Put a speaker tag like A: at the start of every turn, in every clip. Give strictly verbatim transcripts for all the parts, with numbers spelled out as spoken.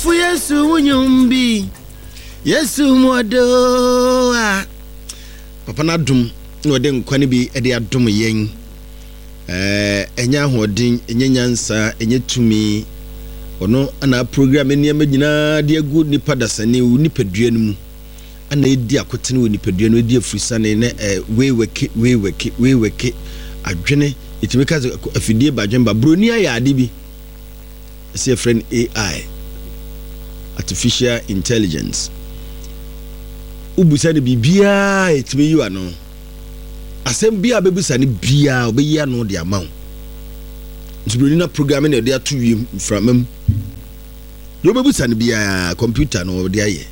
A: Fu Yesu unyumbi Yesu modoa Papa na dum no de nkwane bi e de adom yen eh enya hodin enya nyansa enya tumi ono ana program eni amanyina de agu nipa dasane u nipadua no mu ana edi akotene u nipadua no edi afrisane ne we weke we weke we weke adwene itimika afidie badwemba broni ya ade bi ese friend A I artificial intelligence ubusa ne bibia etimi yu ano asem bia bebusa ne bia obeyi ano de amaw ntibroni na programming na de atu wi framam yo bebusa ne bia computer no de aye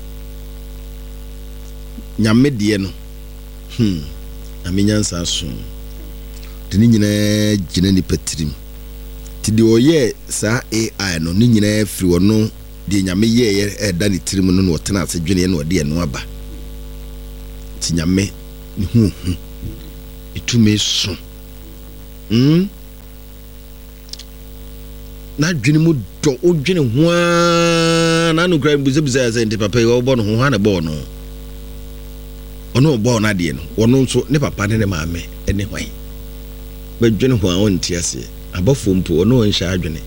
A: nyame de no hmm amenyansa so tini nyina gina ni patrim ti de oye sa A I no ni nyina firi wono de nyame ye e da ni tirim no no tena ase dwene no de no aba ti nyame ni hu hu itume so mm na dwene mu do o dwene ho na no kra buze buze ya se ndi papa yo bo no ho ha na bo no ono bo na de no wono nso ne papa ne ne maame ene hwan ba dwene ho a on ti ase abafo mpo ono on sha adwene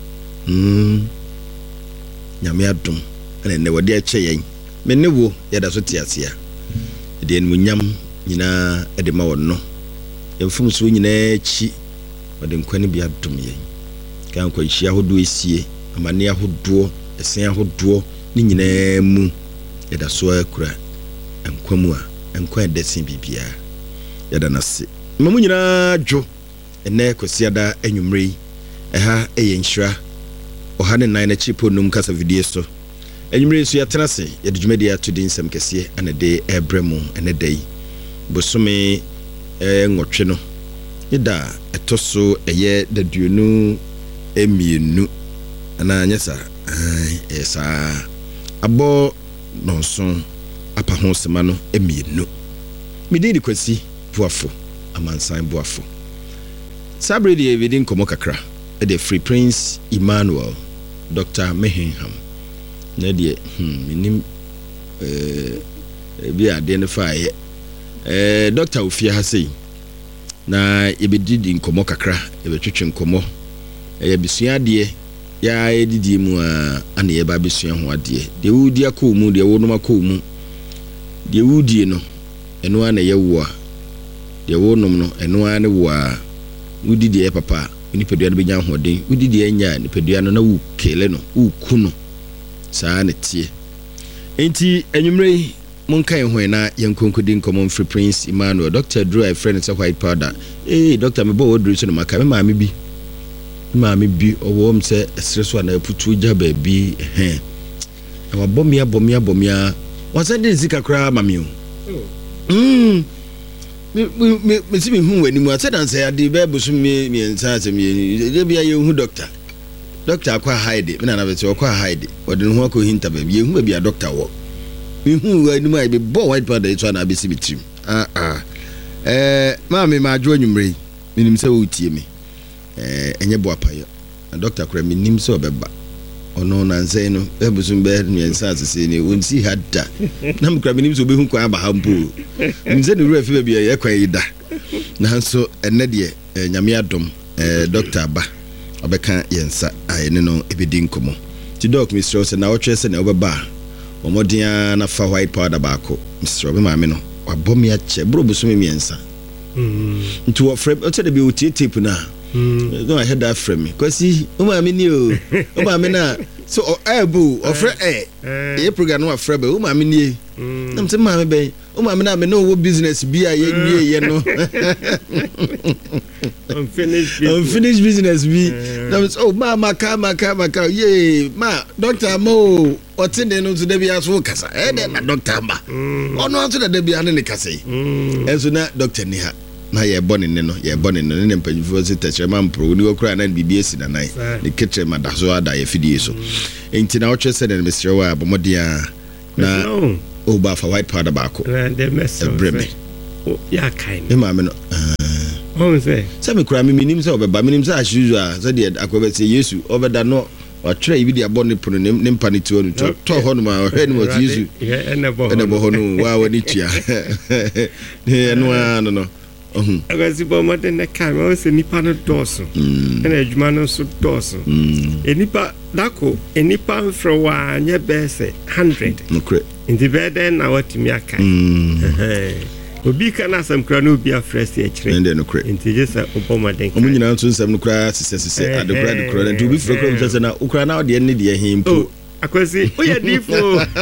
A: mm nyame adom ene ne wode a che yen me ne wo ya da so ti ase ya de en munyam nyina ede ma wonno emfum so nyina chi wode nkwane bi adom yen kan kwa hia hodo esie amane ahodo esen ahodo ni nyina mu ya da so akura enkwamu a enkwa desin bibia ya da nase mamu nyina dwo ene kwasiada anwumre eha eye nhira oha ne nan na chipo num kasa video so anwumre so ya tenase ya de dwumade ya tudi nsem kese anade ebremu ene dai bosome eh ngotwe no ida etoso eye da duonu emienu ana anyesa eh esa abo nonson apa ho sema no emienu mididi kwasi buafo amansan buafo sabre de evidin komo kakra e de Free Prince Emmanuel Doctor Mehenham na de hmm minim eh bi identify eh Doctor Ofia Hasei na ebedidi komo kakra e betwetwe komo e bisua de ya edidi mu a ana ye ba bisua ho ade de wudi akọ mu de wonum akọ mu de wudi no eno ana ye wo a de wonum no eno ana wo a wudi de papa nipadua no benya hoden wudi de anya nipadua no na wu kele no wu ku no saa na tie enti anwumre monkan ho na yankonkodi nkomo Free Prince Emmanuel Doctor Drew I friend say white powder eh doctor me bo wodru so no maka me maame bi maame bi owo m se esreso na putu ja ba bi eh e bomia bomia bomia wasa de zika kra mame o mm me me me si me hu wani mu asa dan say ade ba busu me me nsa asem ye de bia ye hu doctor doctor akwa hide me na na be se akwa hide ode hu akọ hinta ba bi ye hu bia doctor wo me hu wani mu ai be bo white powder e so na be si bitrim ah ah eh maame ma adwo nwumre minim se wo tie me eh enye bo apayo na doctor kra minim se obeba ono na nse no ebusu be nyensa asese ni onsi hada na mkra minim se obehu kwa aba hampo nze ne refi bia ye kwan yida na so enne de nyame adom eh doctor aba obeka yensa ayene no ebedi nkomo ti doc mister se na otwe se na obeba omodia na fa white powder baako mister obe maame no wabom ya che bro busu me miensa mm nti wo frame o te de bi o tie tape na mm no I had that frame because see o maame ni o o maame na so o ebu o frame eh e program no frame o maame ni nam se maame ben o maame na me no wo business bi a ye wie ye no
B: unfinished business
A: unfinished business bi nam se oh mama ka maka maka ye ma doctor mo o tin de no to de bi aso kasa eh de na doctor ba ono aso de bi ane ne kasa yi enso na doctor ni ha na ye bone ne no ye bone no ne mpanyifo se techema mpro ni okura na B B S na nine ne ketre madaso ada ye fidie so enti na otwe se de Mister wa abomodia na o ba fa white powder baako
B: de mess
A: breme
B: ya kind
A: e ma me no
B: oh say
A: se me kura me minim se obeba minim se as usual se de akobe se Yesu obeda no watwerɛ yi bi de abɔ ne pono ne mpa ne tuo no tɔ hɔ no ma ɔhwɛ no wɔ yesu
B: ɛna bɔ
A: ɛna bɔ hɔ no wa wɔ ne tua ne ɛno a no no ɔhu
B: agasi bɔ mɔde ne ka me ɔsɛ nipa no dɔɔso ɛna adwuma no nso dɔɔso enipa dako enipa mfrɛ wa nyɛ bɛɛ sɛ hundred
A: nokorɛ
B: nti bɛɛ dɛn na watumi aka obi ka na asɛm kora na obi afrɛ sɛ akyerɛ
A: ɛndɛ nokorɛ
B: nti gye sɛ wobɔ mmɔden
A: ɔmo nyinaa nso nsɛm no koraa sesɛsesɛ ade koraa de koraa nti obi frɛ koraa mu sɛ na wokora na wodeɛ ne deɛ he mpo
B: akwasi woyɛ difo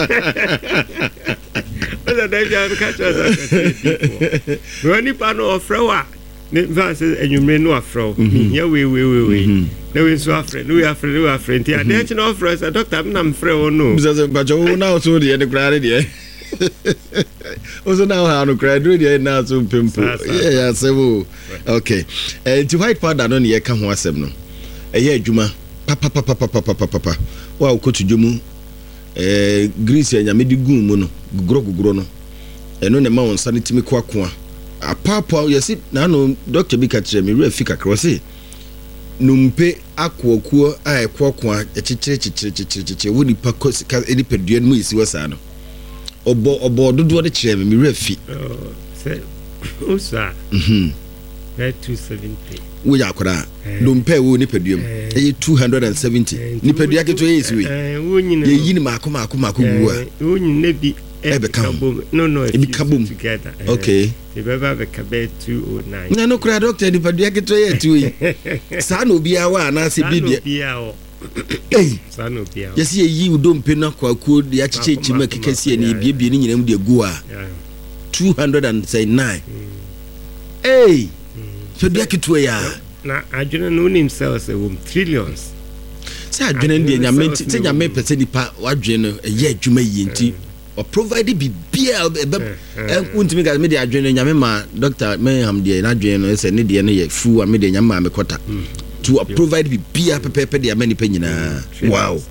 B: ɔsɛ da bia no ka kyerɛ sɛ akwasi difo mewɔ nipa no ɔfrɛ wo a ne mfa sɛ anwummere no afrɛ wo mehia weiweiwei na wei nso afrɛ ne wei afrɛ ne wei afrɛ nti adeɛ kye na ɔfrɛ sɛ dɔkta mena mfrɛ wo no
A: bisa sɛ mpakyɛ wo na wo so deɛ ne koraa ne deɛ also now how no cry do the now so pimple yeah yeah so okay eh to white powder no ne ka ho asem no eh ya adwuma papa papa papa papa papa wa ko to dwomu eh grease anya me di gun mu no gugro gugro no eno ne ma won sa ne timi ko akoa apapa yesi na no doctor bi ka kire me refi kakra se numpe akoakuo a ekoakoa echichire chichire chichire woni pa ko edi pedua no isi wasa no obo obo dodo de kire me me refi
B: se usa
A: mhm
B: two seventy
A: wo ya akora numpe wo ni peduam e two seventy ni pedua keto e isi we
B: eh wo nyina
A: ye yini maako maako maako gu a
B: wo nyina bi
A: e be kam
B: no no
A: e be kabum
B: together
A: okay
B: e be ba be kabe two oh nine
A: na no kura doctor ni pedua keto e tu yi sa na obi awa na se bi de eh
B: sa na obi awa
A: yesi ye yi udompe na kwakuo de achiche chima kekesi ni biebie ni nyina mu de gu a two hundred nine eh so dia keto ya
B: na adwene no nim cells e wom trillions
A: say adwene de nyame say nyame pese nipa wadwene no ye adwuma yi nti o provide bi bia e untimi ga me de adwene nyame ma doctor Mayham de na adwene no say ne de no ye fu a me de nyame ma me kota to provide bi bia pepepe de amani pa nyina wow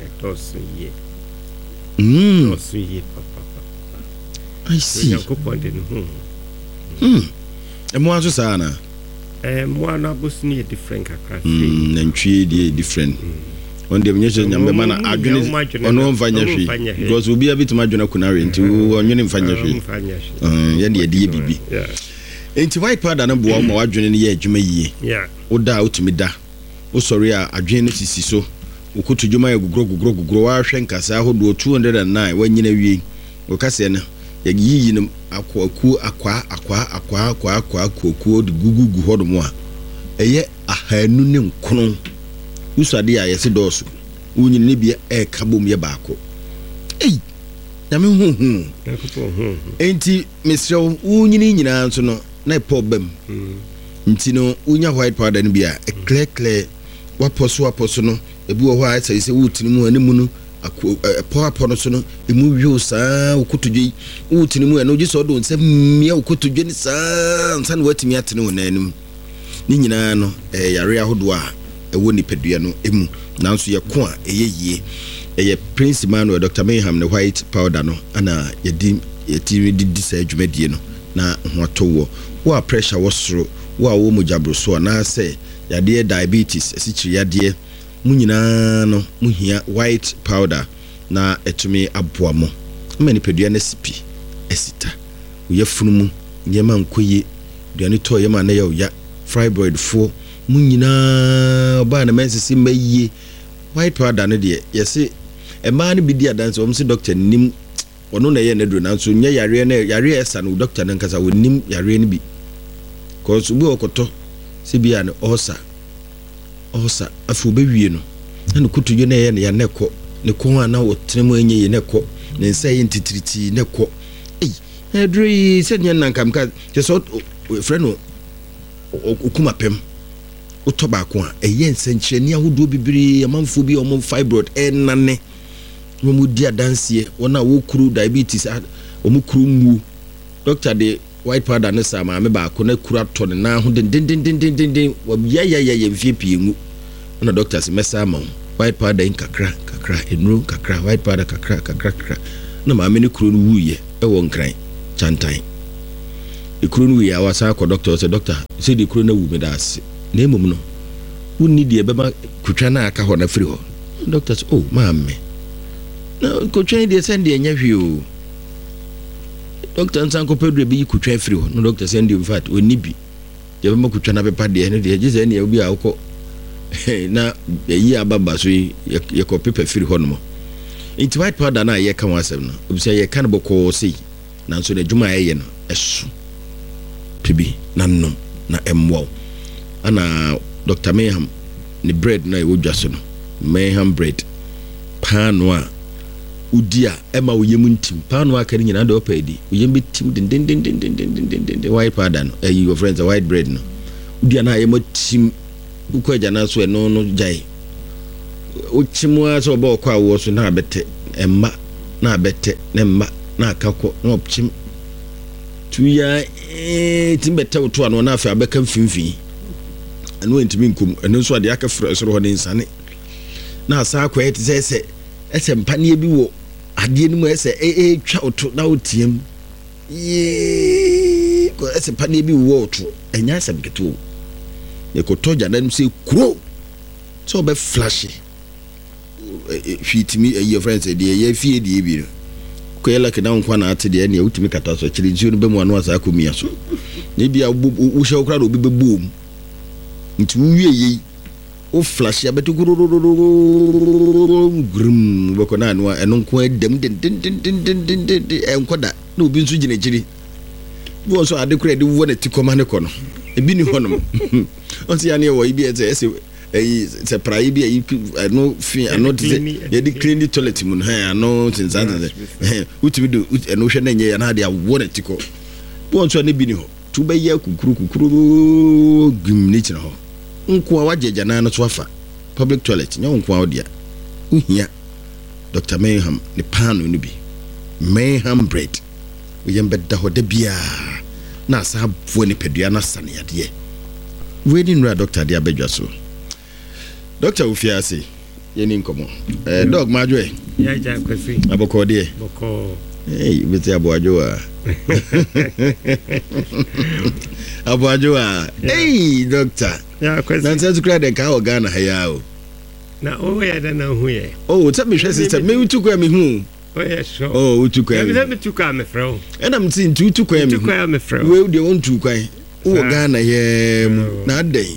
A: mm I see mm e mo aso sa na
B: eh mo na bosni different kakra
A: mm nantwie die different on dem nyeshe nyambe mana adwene ono mfanya hwe because obi abitum adwene kunare nti onwene mfanya hwe eh ya de de bibi enti white powder na bo ma wadwene ne ya adwuma yie
B: yeah
A: oda utumi da o sorry a adwene no sisi so okoto dwuma ya gugro gugro gugro wa hwe nkasa hodo two hundred nine wanyina wie o kase na yagiyi no akwaku akwa akwa akwa akwa akwa akwaku de gugugu hodo mo a eye ahanu ne nkono usade a yesi doso unyine ne bia e kabom ye baako ei nyame hu hu enti mesre unyine nyina nso no na problem nti no unya white powder no bia e clear clear waposo waposo no ebi wo ho a sai se wutini mu animu no po apono so no emu wi saa okotodwe wutini mu eno giso do nsem mia okotodwe ni saa nsa na watimi atene wonanim ni nyina no eh yare ahodo a ewo ni pedua no emu nanso ye ko a eye yie eye Prince Emmanuel Doctor Mayham ne white powder no ana yedi yeti di sa adwumadie no na ho towo wo pressure wo soro wo a wo mojabro so na say yade diabetes esichiri yade mu nyina no mu hia white powder na etumi aboa mo mani pedua na sipi esita uye funumu nyema nkoye duane to yema na ya ya fibroid fo mu nyina ba na mensisi maye white powder no de yesi e ma na bi di adanse o mse doctor nim ono na ye na do na so nya yare na yare esa no doctor na nkasa wonim yare ni bi cause ubi okoto se bia no osa osa afu bewie no na kutudwe na ye na ya neko ne ko ana wotremu enye ye neko ne nsa ye ntitiriti neko ei edri se nya nankam ka je so freno okuma pem utoba ko a eye nsankyere ni ahodo bibiri amanfo bi o mo fibroid enane mo mu dia dansie wona wo kuru diabetes o mu kuru mu doctor de white powder ne sa ma me ba ko na kuru ato ne na ho den den den den den den wa ya ya ya mfie piengu na doctors mesa ma white powder in kakra kakra enru kakra white powder kakra kakra kakra na ma me ne kuru no wuye e won kran chantan e kuru no wuye awasa ko doctor say doctor say the kuru na wu me da ase na emom no wonni de beba kutwa na aka ho na firi ho doctor say, oh maame na kotwan de send de nya hwe o doctor nsan ko pedro bi kotwan free ho no doctor send in fact oni bi de be makotwa na bepa de ne de je ne obi a woko na yi ababa so ye ko paper free ho no into white powder na ye kan wasem no obi say ye kan boko sei na so de djuma ye no esu pibi na no na emwo ana Doctor Mayhem ni bread na e wodwa so no Mayhem bread pano a udia ema woyem ntim pano a kare nyina de opedi woyem betim den den den den den den den white powder no eh your friends the white bread no udia na ye matim ukwaja na so e no no jai ochimu a so ba okwa wo so na bete emma na bete na emma na akakọ na opchim tuya eh timbete woto ano na afa abeka mfimfi anu entimi nkum anu so ade aka fro so ro ne nsane na asa akwa eti se se ese mpane bi wo ade ni mu ese eh eh twa woto na otiem ye ko ese mpane bi wo woto enya ase biketo ye ko toja na se kuro so be flash fitimi your friends dey ye fie dey bi ko yela ke na nkwa na ate dey na utimi kata so kire nsuo no be mu anu asa akomia so ne bia wo hwe okra do be bom nti wie yi o flash abetu grum boko na anu eno nko edem den den den den den den enkoda na obi nsu gine giri bo so ade kura de wo na tikoma ne kono ebi ni honom onti ya ne wo ibi eze ese eh se prai bi eh no fi ano de ye di clean toilet mun ha ano tinzanze eh utimi do eno hwe na nye ya na de wo na tiko bo so ne bi ni ho tu be ye kukuru kukuru gum ni chira ho nko wajeja na no so afa public toilet nya nko awodia uhia Doctor Mayhem ni pano ni bi Mayhem bread uyembe da ho de bia na sa vo ni pedua na sane yade we ni nra doctor de abedwa so Doctor Ufiase yeni nkomo eh dog majwe
B: ya ja kwesi
A: aboko de
B: boko
A: hey beti aboajoa aboajoa hey doctor
B: ya kwesi
A: na nsa tukra de ka ogana hayao
B: na o ya da na hu ye
A: oh tell me sister me utukwa me hu
B: oh yeah sure
A: oh utukwa
B: me me tukwa me fro
A: and I'm seeing two tukwa me
B: tukwa me fro
A: we dey on tukwa o Ghana ye na dey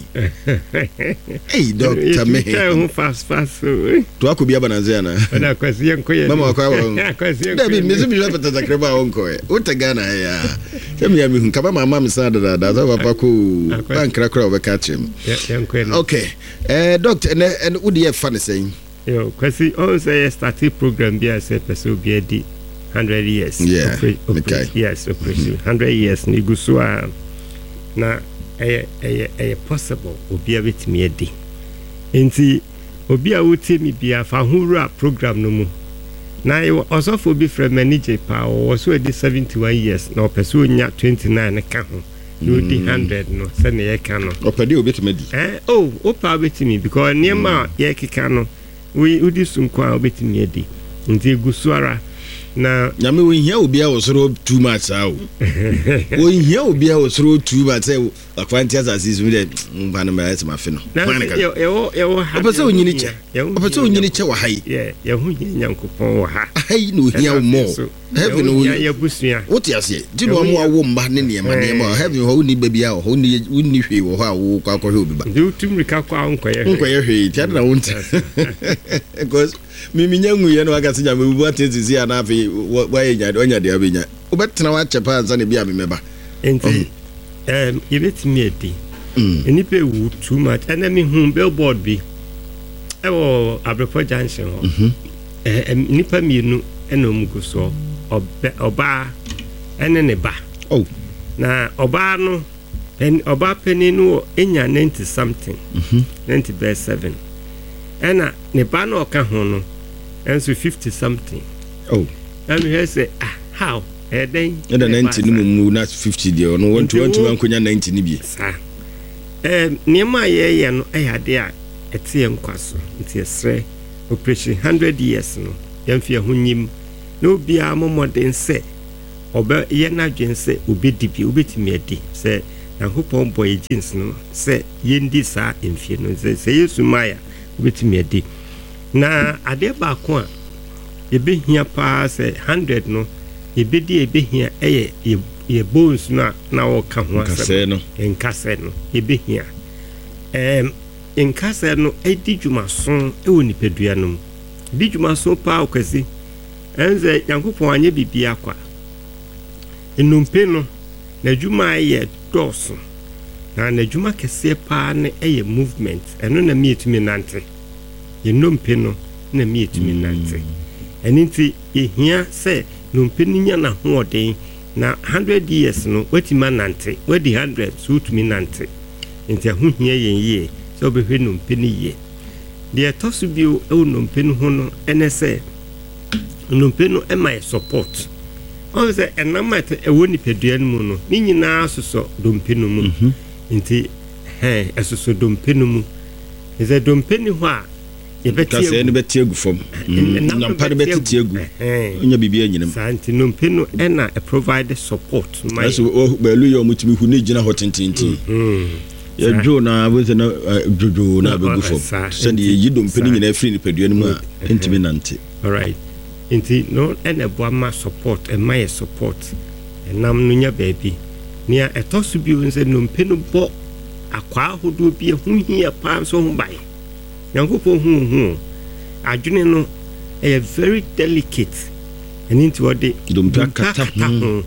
A: hey doctor me
B: hu fast fast
A: to akobia bananze na
B: na kwesi enko ye
A: mama kwa wa
B: kwesi enko
A: David me so bi pata takreba onko e o ta Ghana ya tell me me hu kaba mama me sa da da za papa ko bankra kra obeka chem
B: enko
A: okay eh doctor and and wo dey fan saying
B: yo kwesi on say started program bi as person bi di one hundred years
A: yeah
B: okay yes operation one hundred years ni gusua na eh eh eh possible obi a betimi edi enti obi a wote mi bia fa hura program no mu na also for be from manager pa o so edi seventy-one years na person nya twenty-nine ka ho no di one hundred no se na ye ka no
A: opedi obi betimi di
B: eh oh o pa betimi because niema ye kika no we udi sunkwa obetimi edi nti gusuara na
A: nyame wo hia obi a wosoro too much awo wo hia obi a wosoro too much say akwanti asase mi de mbana ma yesi ma fe no
B: yo yo yo ha
A: opese onyini che opese onyini che wa hai
B: yeah ya hu nyankopon wa ha
A: hai no hia mo heaven no
B: ya busua
A: what you say di no mo awo mba ne ne ma ne ma heaven ho ni baby a ho ni ni hwe wo ha wo kwa kwa hwe obi ba
B: di utum rika kwa nkoye
A: nkoye hwe ti ada wonti because mimi nyangu ye no aka se nyame bu atezi ana afi wa ye nya onya de abenya obetena wa chepa anza ne bia memeba
B: enti em yebetimi edi enipe wu too much enemy hu billboard bi ewo Abrepo junction ho eh nipa mienu ena omugo so oba ene ne ba
A: oh
B: na oba no en oba peninu enya ninety something ninety by seven ena ne ba no ka ho no enso fifty something
A: oh
B: and he say ah how eh then
A: and ninety ni mu na fifty there no want to want to ankonya ninety ni bi
B: sa eh niema ye ye no eh ade a etie nkwaso ntie sre operation one hundred years no yamfia hunyim no bia momoden se oba ye na dwen se obedibi obetimi adi se na hopon boy jeans no se yendi sa emfie no se se Yesu maya obetimi adi na ade ba ko a yebehia pa se one hundred no yebedi yebehia eye ye bones na na wo ka ho
A: asem no
B: enkase no yebehia em enkase no edi dwumaso e woni pedua no di dwumaso pa okwasi enze Yankopon anye bibia kwa enumpe no na dwuma ye doso na na dwuma kese pa ne eye movement eno na mi etumi nante ye numpe no na mi etumi nante eninti ehia se numpe ni nya na hoɔden na one hundred years no wetima nante wedi one hundred so utumi nante nti ho hia yen yie so behwe numpe ni yie de etoso bio e numpe no ho no ene se numpe no e my support on se enamate e woni pedua no mu no ni nyina soso dompe no mu nti he esoso dompe no mu ze dompe ni ho a yebeti
A: kase ne beti agufom na mpade beti agu onya bibia nyinam
B: santi nompe no e na e provide support
A: my so belu yo mutimi hu ne gina hotintinti ya jo na aboze na jojo na begufom send ye yidompe ni nyina free ni pedua no mu a intimi nante
B: all right inti no and a boama support and my support and nam no nya baby nia etoso bi unse no mpenu bo akwa hodo bi hu hia pa so hu bai Yankopon hu hu adwene no e very delicate and into what they
A: don't kata hu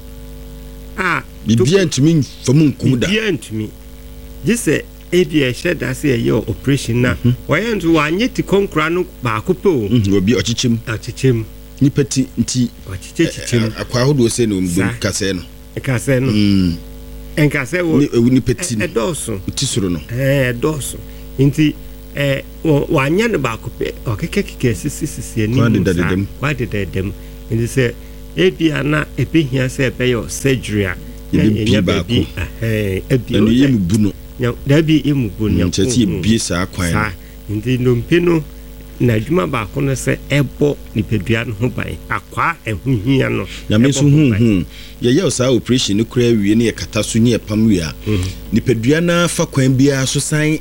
A: ah bibia ntumi famu nkuda
B: bibia ntumi gise ebia sheda say your operation na why ntu wanye ti konkra no ba ko pe o
A: obi ochichim
B: ochichim
A: ni peti nti
B: ochichim
A: akwa hodo se no mbum kase no
B: kase no mm enkase wo
A: ni peti
B: e doso
A: tisuro no
B: eh doso nti eh wanya ne ba ko pe okeke keke sisi sisi ani kwa de dedem nti se ebia na ebehia se ebeyo surgery a
A: enya ba ko
B: eh ebia
A: no yemu buno
B: nya dabi emu buno
A: nya chesi ebie sa kwan
B: sa nti nompe no na adwuma ba ko no se ebo ni pedua no ho ban akwa ehuhia no
A: na me so hu hu ye ye sa operation no kura wie ne kata so nye pam wie a ni pedua na fa kwan bia so san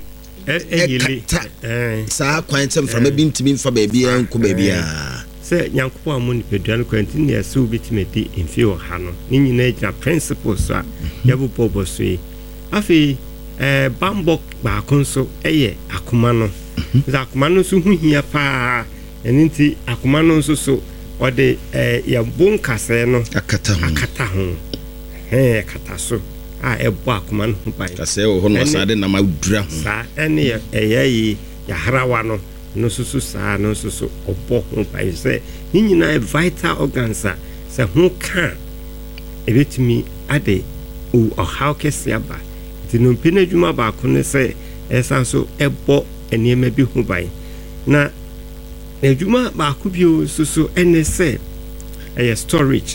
B: eh
A: eh sa kwan tem from be ntimi mfa ba bia nko ba bia
B: se Yankopon amu ni pedua no kwanti ne so bitimedi emfi o ha no ni nyina agya principles a yabu bobo so yi afi eh bambok ba konso eye akoma no za akoma no so hu hia pa eninti akoma no so so ode eh ya bon kase no
A: akata ho
B: akata ho he akata so a ebo akoma no bai
A: kase wo ho no sade na ma dura ho
B: sa ene eyeyi ya harawa no no so so sa no so so obo ho bai se ni nyina vital organs a se ho ka ebetimi ade o how kese aba tinu pina dwuma ba ko ne se esan so ebo eniema bi hu bai na edwuma ba ko bi o so so ene se e storage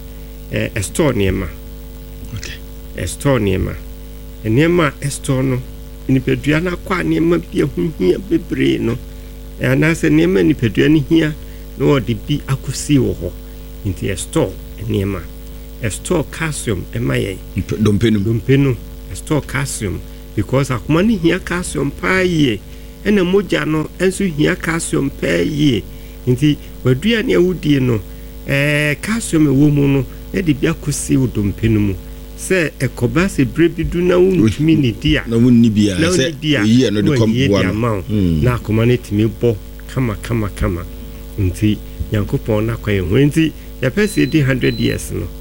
B: eh e store niema
A: okay
B: e store niema eniema e store no ni pedua na kwa niema bi hu hia bebre no ana se niema ni pedua ni hia no odi bi akosi wo ho nti e store eniema e store calcium e maye
A: dompenu
B: dompenu store calcium because akoma ni hia calcium pa ye ena moja no enso hia calcium pa ye nti wadua ne awudie no eh calcium ewo mu no e de bia kosi udompenu mu se ekoba se brebidu na wuntumi ni dia
A: na wunni bia se yi no de komboa no
B: na akoma ne timi bo kama kama kama nti Yankopon na kwaye ho nti ya pese di one hundred years no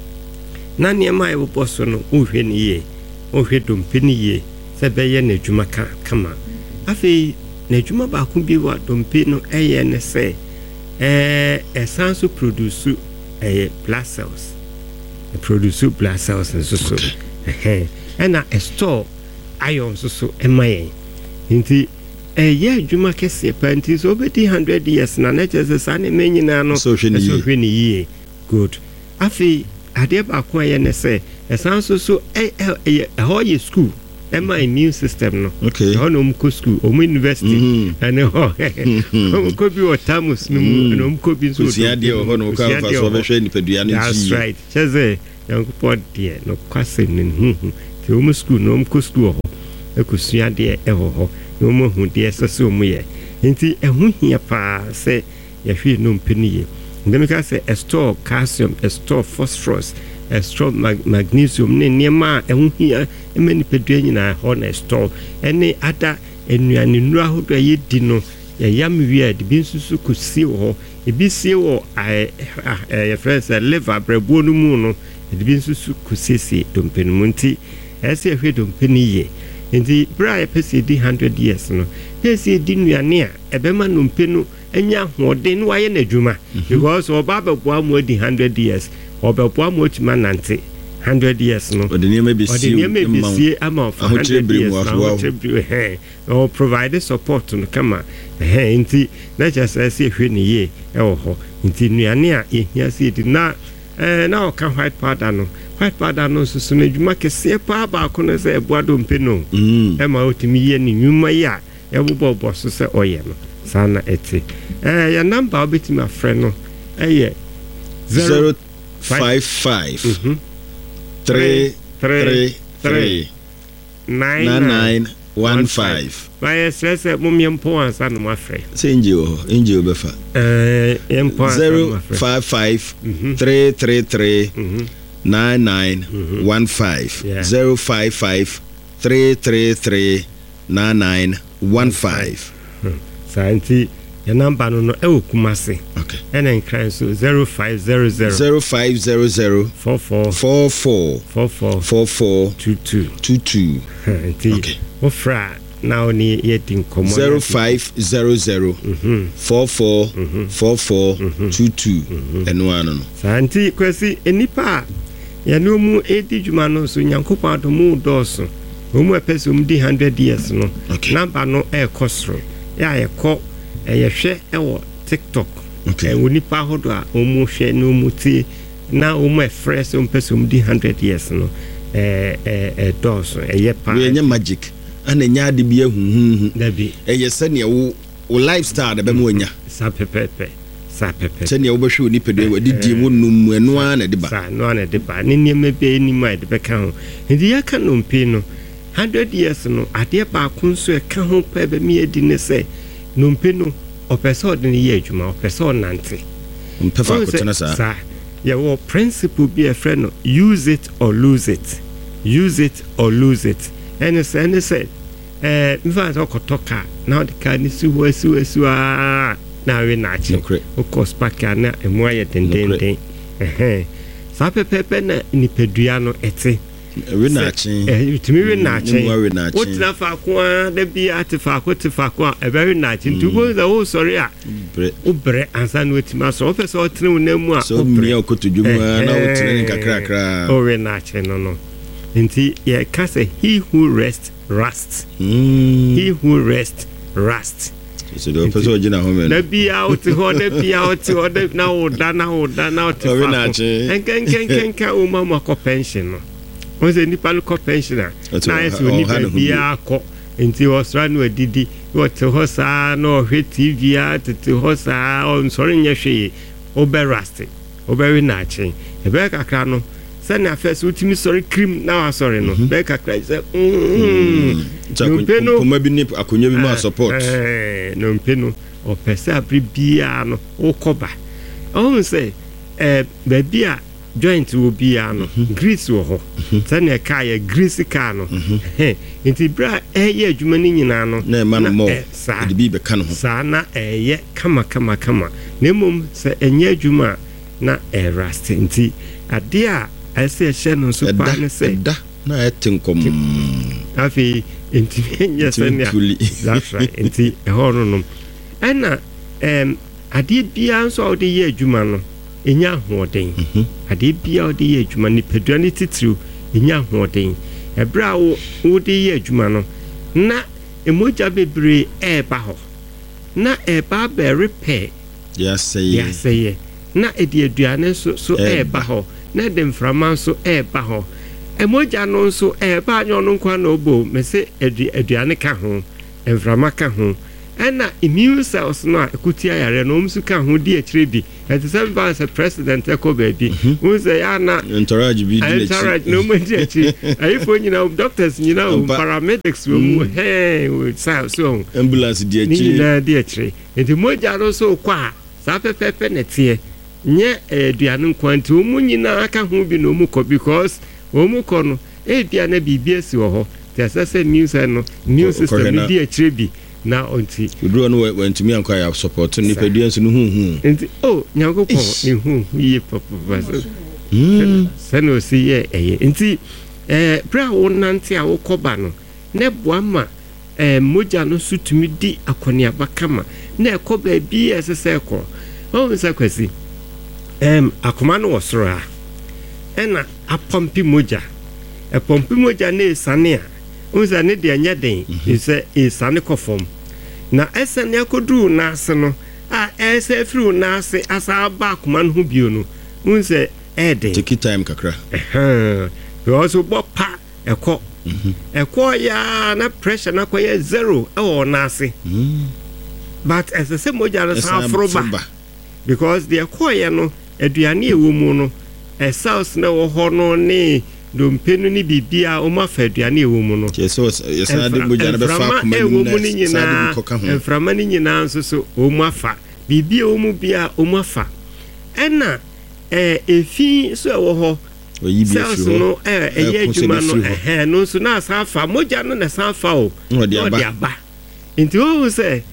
B: na niema e bo so no uhwe ni ye ohwe dompe ni ye se beye na adwuma ka kama afi na adwuma ba ko bi wa dompe no eye ne se eh esanso produce eh blood cells e produce blood cells so so eh na e store iron so so e maye nti eh ye adwuma kese pa nti so be one hundred years na na chese sa ne menyina no
A: so hwe
B: ni ye good afi ade ba ko ye ne se esanso so eh eh ho ye school e my immune system no
A: okay
B: ho no mko school o university and ho ko bi o tamus no no mko bi so
A: so ade ho no ka fa so be hwe ni pedua no
B: that's right cheze Yankopon de no kwase ni hu ti o school no mko school ho e ko sua de e ho ho no mo hu de se so mo ye nti ɛho hia pa sɛ yɛhwɛ nnompe no yie ndem ka sɛ a store calcium a store phosphorus a store mag- magnesium ne nneɛma a ɛho hia ɛma nipadua nyinaa hɔ na store ɛne ada nnuane nnuro ahodoɔ a yɛdi no yɛyam wie a de bi nso so kɔsie wɔ hɔ ebi sie wɔ yɛfrɛ sɛ liver brɛboɔ no mu no de bi nso so kɔsiesie dompe no mu nti ɛsɛ yɛhwɛ dompe no yie nti berɛ a yɛpɛ sɛ yɛdi one hundred years no yɛ sɛ yɛdi nnuane a ɛbɛma nnompe no anya ahoɔden na wayɛ n'adwuma because ɔba bɛboa mu adi one hundred years ɔbɛboa mu atumi anante one hundred years no
A: ɔde nneɛma bɛsie
B: ama ɔfa one hundred years na ɔ provide support no kama ɛhɛ nti na kyerɛ sɛ sɛ yɛhwɛ ne yie ɛwɔ hɔ nti nnuane a yɛhia sɛ yɛdi na ɛɛ na ɔka white powder no white powder no nso so n'adwuma kɛseɛ paa baako no sɛ ɛboa dompe no ɛma ɔtumi yɛ ne nnwuma yi a ɛbobɔbɔ so sɛ ɔyɛ no saa na ɛte ɛɛ yɛ number a wobɛtumi afrɛ no ɛyɛ
A: zero five five three three three nine nine one five.
B: By a stress at Mumian Poan, son of my friend.
A: Angel, Angel Befa. Zero five five three three three nine nine one five. Zero five five three three three nine nine one five.
B: Science. Your number no e Kumasi. Okay. And then cry so zero five zero zero
A: zero five zero zero
B: four four
A: four four
B: four four
A: four four
B: two two
A: two two.
B: Okay. Ofra now ni yetin komo
A: zero five zero zero four four four four two two. Eno ano no.
B: Santi kwesi enipa ya no mu edi dwuma no so Nyankopɔn adomu dɔɔso. Omu epese um di one hundred years no. Number no e kosro. Ya ye kɔ ɛyɛhwɛ ɛwɔ TikTok ɛwɔ okay. Nipa ahodo a ɔmo hwɛ na ɔmo tie na ɔmo ɛfrɛ sɛ ɔmo pɛ sɛ ɔmo di one hundred years no ɛɛ ɛɛ dɔɔso ɛyɛ paa
A: ɛyɛ magic ana nya ade bi ahuhuhu
B: dabi
A: ɛyɛ sɛnea wo wo lifestyle da bɛma onya
B: sa pɛpɛpɛ sa pɛpɛ
A: sɛnea wo bɛhwɛ onipa de wadi die mu num ɛno a na de ba
B: sa no na de ba ne nneɛma bi anim a de bɛka ho nti yɛka no mpe no one hundred years no adeɛ baako nso ɛka ho pɛ bɛ mi adi ne sɛ nompe no opɛsɛ ɔde ne yɛ adwuma opɛsɛ ɔnante
A: mpɛfa akotena saa
B: saa yɛwɔ principle bi ɛfrɛ no use it or lose it use it or lose it ɛne sɛ ɛne sɛ ɛɛ mfa sɛ ɔkɔtɔ kaa na ɔde kaa ne si hɔ asi hɔ asi hɔ aa na awe n'akyi wokɔ spark a na ɛmu ayɛ dendenden ɛhɛn saa pɛpɛɛpɛ na nipadua no ɛte
A: we n'akyi
B: eh tumi we n'akyi o tena faako a da bi ate faako te faako a ɛbɛwe n'akyi nti wo za wo sɔre a o brɛ ansa no timi aso o pɛ sɛ o tena wo na mu a
A: so mmea okotodwum a na o tena ne kakra kakra
B: o we n'akyi no no nti yɛ ka sɛ he who rest rust he who rest rust
A: so do pɛ sɛ o gyina hɔ mɛ
B: da bi a o te hɔ da bi a o te hɔ da na o da na o da na o te faako enkenkenkenka o ma ma kɔ pension no was a Nippon pensioner. Nice when you be a cock into Australia didi. What to Hosa no hit T V to Hosa on sorry Yashi Ober Rusty Ober Nachi. A Becca Crano. Send a first ultimate sorry cream now. Sorry, no Becca cries. Hm, no,
A: maybe nip. I could never more support.
B: No peno or Pesabri Biano or Coba. Oh, say, eh, baby. Joint will be ano grease wo ho sane ka ya grease ka no eh nti bra eye adwuma ni nyina no
A: na ma no mo de bi be ka no ho
B: sa na eye kama kama kama na mum se enye adwuma na e rust nti ade a ese hye no so pa ne se
A: da na etinkom
B: afi nti enye sane that's right nti e ho no no ana em ade bia nso de ye adwuma no enya hoden ade bia ode ye adwuma ni pedua ni titiriw enya hoden ebra wo wo de ye adwuma no na emoja bebre e ba ho na e ba be repair
A: ya say
B: ya say na e de aduane so so e ba ho na de mframa so e ba ho emoja no so e ba anyo no nkwa na obo me se aduane ka ho mframa ka ho ena immune cells no a ekutia yare no msu ka ho di akire bi at the same time as a president echo baby who say ana
A: entourage bi di
B: entourage no mo di achi ayifo nyina doctors nyina paramedics wo hey we say so
A: ambulance di achi
B: ni di achi enti moja no so kwa sa pepepe netie nye eduane nkwanti omu nyina aka ho bi no mu ko because omu ko no eduane bibia si wo ho te asase news no news system di achi bi na onti
A: uduro no wentumi anko ya support ni pedua nso no hu hu
B: enti oh nyankopon ni hu ye papa mm sano si ye eye enti eh bra wonante a wokoba no ne boama eh moja no sutumi di akoni abakama na ekoba bi esese ko o nsa kwasi em akoma no wosoro a ena apompi moja e pompi moja na esane a unza ne de anya den ise esane kofom na esane akodu na ase no a ese fru na ase asa ba akoma no hu bio no unze eden
A: take time kakra
B: eh because bo pa eko eko ya na pressure na koye zero e wo na ase but as the same moja na sa afroba because the eko no aduane ewo mu no e sauce na wo ho no ne dompenu ni bibia o ma fa aduane ewo mu no
A: yeso yesa de moja na be fa akoma
B: no na sa de koka ho enframa ni nyina nso so o mu afa bibia o mu bia o mu afa ena eh efi so e wo ho oyibi efi no eh eye adwuma no eh no so na sa fa moja no na sa fa o
A: no de aba
B: nti o se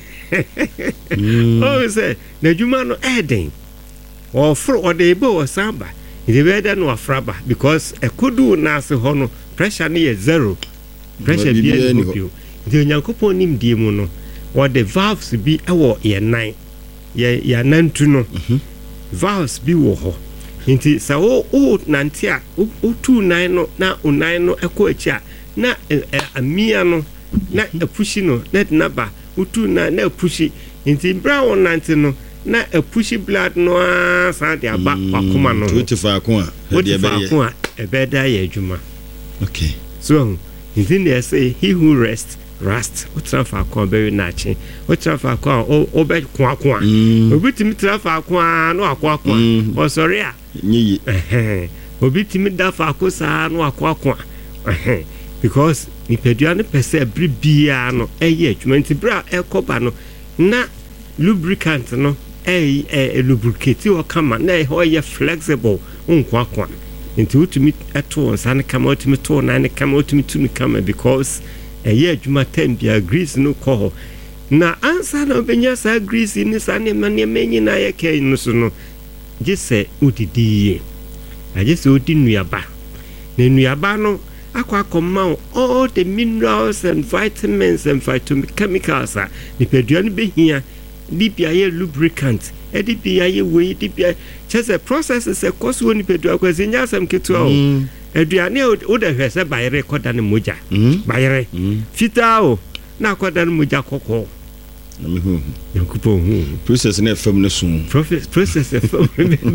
B: o se na adwuma no eden o fro o de ebo o samba nti be da no afraba because ekodu na se ho no pressure no is zero pressure bi e no bio nti onyankopon nim die mu no o de valves bi e wo ye nine ye ya nantu no valves bi wo ho nti sa o o nanti a o tu nine no na o nine no eko achi a na amia no na epushi no na naba o tu na na epushi nti brown nanti no na epushi blood no sa de aba akoma no
A: twenty-five akoma
B: de be ye ebeda ye adwuma
A: okay
B: so nti they say he who rests rest o trafa akoma be na chi o trafa akoma o be kwa akoma obitimi trafa akoma no akwa akoma o sorry a
A: nyi
B: eh obitimi dafa akosa no akwa akoma eh because ni pedua ne pese bribia no eye adwuma nti bra ekoba no na lubricant no eh eh lubricate o kama na ho ye flexible nkwa akwa nti utumi eto nsa ne kama utumi to na ne kama utumi tumi kama because eye adwuma ten bia grease no ko na ansa na obenya sa grease ni sa ne mane menyi na ye kai no so no gese udidi agese odi nuaba na nuaba no akwa akoma all the minerals and vitamins and phytochemicals a ni peduane behia di bia ye lubricant e di bia ye we di bia chese processes e koso ni pedua kwase nya asem keto o aduane o da hwese bayre koda ne moja bayre fita o na koda ne moja kokko
A: na me hu
B: yakupo hu
A: process na fam ne sum
B: process process e fam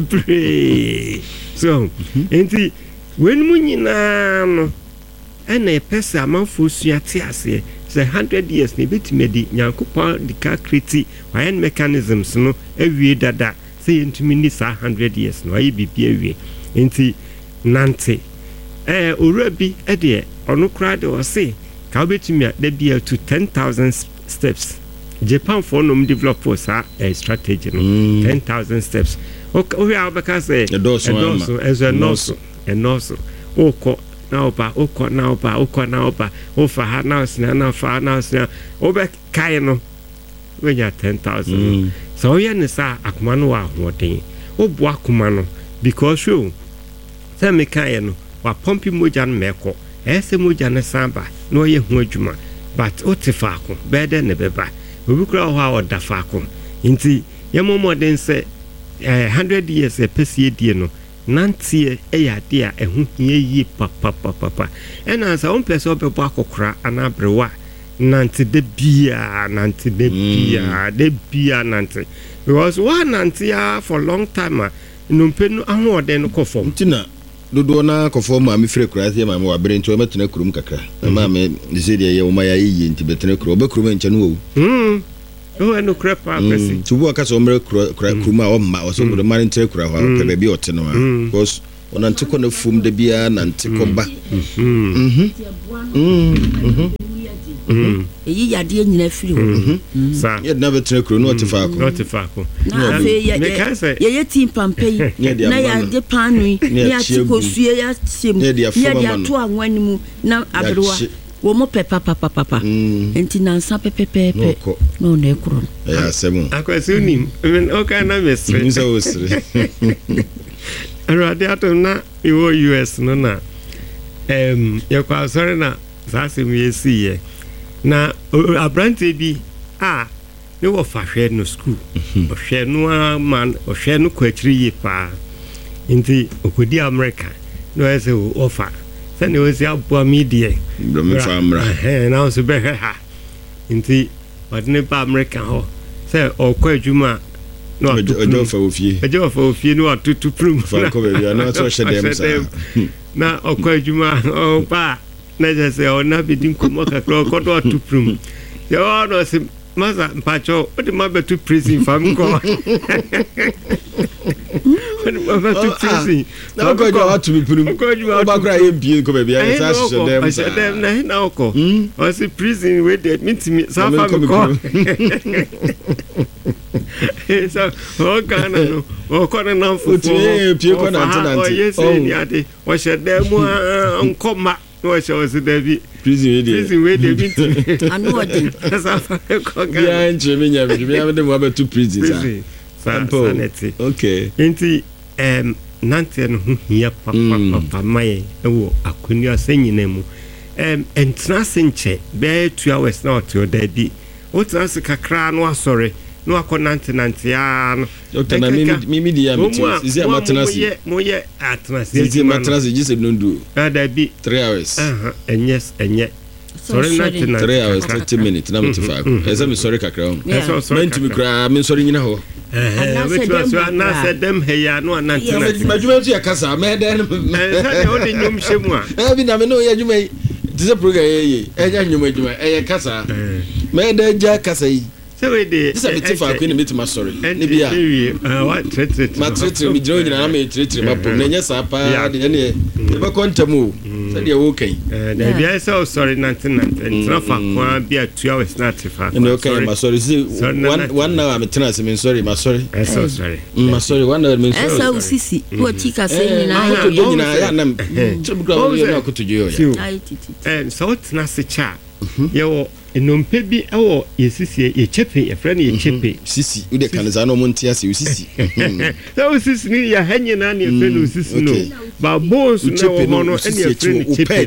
B: me so enti when munyina no ena e pesa amanfo suate ase say one hundred years ne bitimedi nyankopon de ka kreti why mechanisms no awie dada say ntumi ni sa one hundred years no ayi bibia awie enti nante eh urabi e de ono kra de o say ka obetumi da bia to ten thousand steps Japan for no develop sa a strategy no mm. ten thousand steps o we abaka say
A: edoso
B: as a noso enoso oko na oba oko na oba oko na oba o fa ha na osina na fa na osina oba kai no we ya ten thousand mm. so ye ne sa akoma no wa hoden o bo akoma no because you say me kai no wa pompi moja no meko ese moja ne samba no ye hu adwuma but o te fa ko bede ne beba obi kura ho a o da fa ko nti ye momoden say one hundred years e pese die no nantie eya dia ehu hie yi papa papa ena sa on pese obebo akokora anabrewa nante de bia nante de bia de bia nante because one nante for long time no mpenu ahode no kofom
A: ntina dodo na kofom ma me fire kura se ma me wabere nti o metena kurum kakra ma me dise de ye o ma ya yi nti betena kura obekuru me nche no wo
B: mm oh no crap person
A: to work as omre kruma o ma o so do man ntere kura ho pe ba bi o te no because on antiko na fum de bia na antiko ba mhm mhm mhm
C: eyi yade nyina firi ho
B: sa
A: ye never tre kuro no te fa ko
B: no te fa ko
C: na fe ye ye ye tin pampai na ya de panui ya tiko sue ya sem ya de to anwanimu na abrewa wo mo pepa papa papa enti nansa pepepepe no na ekuro
A: ya semu
B: akwase unim even okay na mesre
A: nza osre
B: arade ato na iwo U S no na em ye kwa sorry na sase mu yesi ye na abrante bi a ne wo fa hwe no school o hwe no man o hwe no kwachiri yi pa enti okodi America no ese o fa sani o si abua media
A: do me fa amra
B: eh na so be ha enti wadne pa America ho se o kwa adwuma no
A: ojo fa ofie
B: ojo fa ofie no atutu prum
A: fa ko be na so hye dem sa
B: na o kwa adwuma o pa na je se o na bidin komo kakro ko do atutu prum yo no se masa mpacho o de mabetu prison fam ko mabetu prison
A: na ko jo atu bi prum ko jo ba kra ye bie ko be bia sa hye dem sa
B: dem na na ko o se prison we dey meet me sa fam ko so o kana no o kona na fufu
A: pie ko na antenante
B: o yes ni ade o hye dem nkoma no she was David
A: prison we dey
B: prison we dey meet
C: anu odi
B: sa fa ko ga
A: ya nche me nya me ya dem wa betu prison
B: sa sanity
A: okay
B: enti em nante no hu hia papa papa mai ewo akoni asanyina mu em entra senche be two hours na oto David o trans kakra no asore no akonante nante ya no
A: doctor na mi mi mi dia meeting isi amatenasi
B: mo ye atenasi
A: isi amatenasi just no do
B: David
A: three hours
B: aha enyes enye sorry nante nante
A: three hours thirty minutes na mtifa ko esa mi sorry kakra ho
B: esa sorry
A: menti mi kra mi sorry nyina ho
B: eh we tu so na se dem he ya no nante nante
A: majuma tu ya kasa me den
B: eh sa de o de nyum hyemu a
A: eh bi na me no ya juma yi dise program ye eh ya nyum adwuma eh kasa me den ja kasa yi
B: so we dey
A: dise me tifa ko ni me tuma sorry ne bia
B: eh what treat
A: ma treat mi jiro nyina na me treat ma po na nya sa pa de ne e ba kontamu se de wo kan
B: eh da bia so sorry nante nante entra fa kwa bia two hours na tifa
A: no okay ma sorry see one one hour me tena se me sorry ma sorry
B: eh so sorry
A: ma sorry one hour me sorry
C: esa usisi wo tika se nyina
A: ya to do nyina ya nam chebukra wo na ko to jo ya
C: ai titi
B: eh so tena se cha ye wo enompe bi ewo yesisie ye chepe ye friend ye chepe
A: sisi ude kanza no monti ase usisi
B: so usisi ni ya hanye na ne friend usisi no ba bones na wo no ene ye friend chepe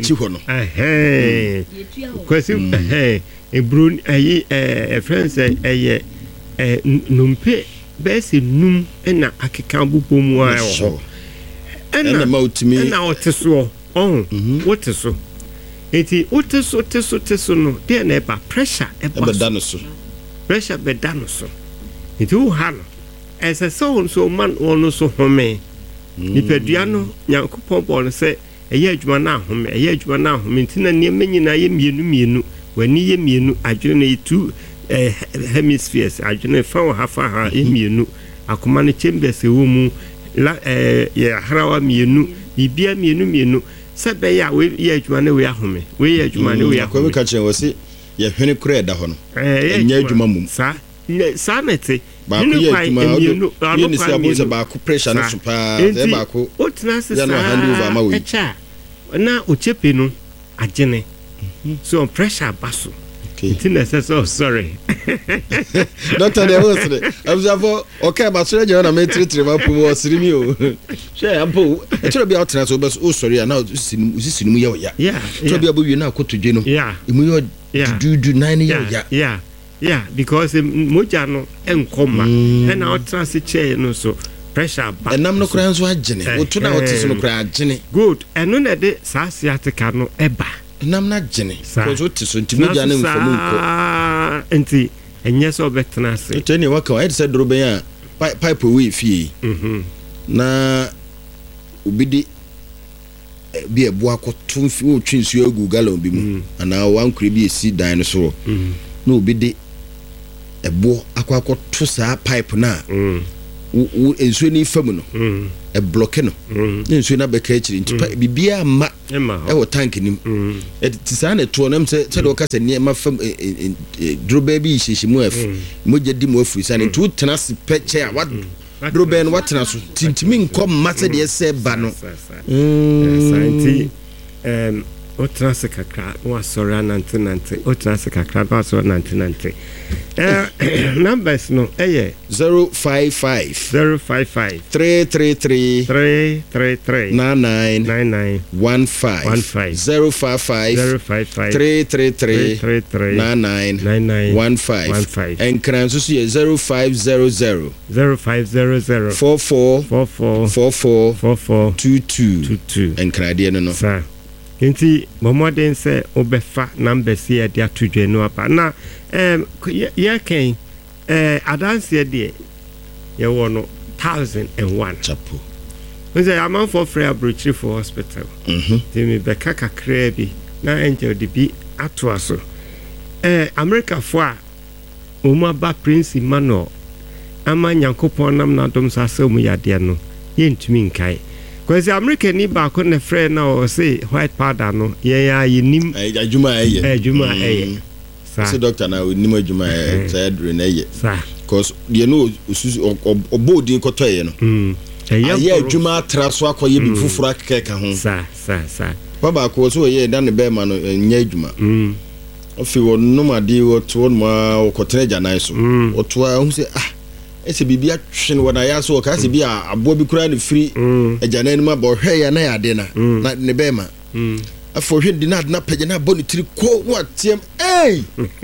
B: eh kwesi eh ebrun ayi eh friends eh eh nompe be se num na akeka bubomu a wo
A: ena mautimi
B: ena oteso oh woteso eti oteso teso teso no de na eba pressure eba
A: dano so
B: pressure be dano so eti wo ha no ese so so man ono so home nipadua no Nyankopɔn bɔ no sɛ ɛyɛ adwuma na home ɛyɛ adwuma na home ntina ne menyina yɛ mienu mienu wani yɛ mienu adwene ne two hemispheres adwene fa wo ha fa ha yɛ mienu akoma no chambers wo mu la eh yɛ harawa mienu bibia mienu mienu sebe ya we ye adwuma ne we ahome we ye adwuma ne we ahome
A: ko ka kire wo se ye hwene kura da ho no
B: eh
A: nya adwuma mum
B: sa sa mete
A: ba ko ye adwuma ye ni se abo se ba ko pressure no so pa ze ba ko
B: o tena se sa
A: ya no hand over ma we
B: echa na o chepe no agene so pressure baso ntina se so sorry
A: doctor de was le abzafo okay ba so je na me tire ma po wo siri mi o she ampo e tire bia o tena so bes o sorry na usisi usisi mu ye o ya
B: yeah
A: tire bia bo wi na akotodwe no
B: yeah
A: emu yo du du nine ye o ya
B: yeah yeah because moja no enkoma e na o tena se chair no so pressure ba
A: enam no kura nso agene o to na o tese no kura agene
B: good eno na de sa asiatica no eba
A: nam na gene ko so ti so ntimoja na mfomu nko
B: enti enye so betena se
A: teni waka wa edse dro ben ya pipe we fie
B: mhm
A: na obidi bi ebu akoto mfi o twinsu agu galon bi mu ana wankure bi esi dan no so na obidi ebo akwa akɔto saa pipe na wo ensuo ni fam no e block no ne ensuo na bɛka akiri nti bibia ma e wo tank nim e ti saa na to nam sɛ sɛ do ka sɛ ne ma fam drobe bi hyehyimu af mogya di mo afuri sa ne to tena se pɛkyɛ a wa drobe no watena so tintimi nkɔ ma sɛ de sɛ ba no
B: santi em otra se kakra wa sorry nante nante otra se kakra wa sorry nante nante eh numbers no eh
A: zero five five
B: zero five five
A: three three three
B: three three three
A: nine nine
B: nine nine
A: one five
B: one five
A: zero five five
B: zero five five
A: three three three
B: three three
A: nine nine
B: nine nine
A: one five
B: one five
A: and kranso so zero five zero zero
B: zero five zero zero
A: four four
B: four four
A: four four
B: four four
A: two two
B: two two
A: and krade no no
B: sir nti momoden se obefa number si e dia tudwe no apa na em ye kan eh adanse de ye wo no one thousand one
A: chapo
B: we say amount for free abrochiri for hospital
A: mhm
B: ti me be kaka kra bi na angel de bi ato aso eh America fo a omu aba Prince Emmanuel ama Nyankopon nam na dom sa se omu yade no ye ntumi nkai because America ni ba ko na friend na o say white powder no ye ya yinim
A: eh adwuma eye
B: eh adwuma eye
A: sa say doctor na nim adwuma eye say adre na eye
B: sa
A: because you know obodi ko toye no
B: mm
A: eye adwuma traso akoye bi fufura keka ho
B: sa sa sa
A: baba ko so ye dan be ma no nya adwuma
B: mm
A: ofi wonno ma di wo to ma ko treja nan so o to a hu say ah ese bibia twene wona ya so ka se bia abo bi kura ne free agyanan ma bo hwe ya na ya de na na ne be ma afo hwe di na na page na bo ne tiri ko watiem eh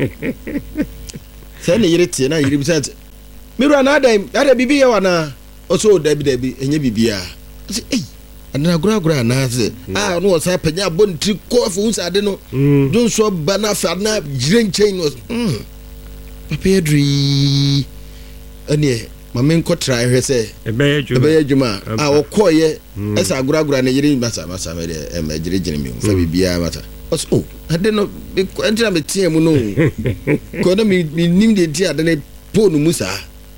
A: se ne yire tie na yire bi se miru na ada ada bibia wana o so da bi da bi enye bibia se eh ana gura gura na se ah no sa page abo ne tiri ko afo hu sa de no don so ba na fa na jire nchen no mm papa yedri ane mama nko try hwe se
B: ebe adwuma
A: ebe adwuma a okoye esa aguragura ne yiri masa masa me de em agire gine mi fa bibia mata oh ade no entina me tie mu no ko na mi nim de tie ade ne po no musa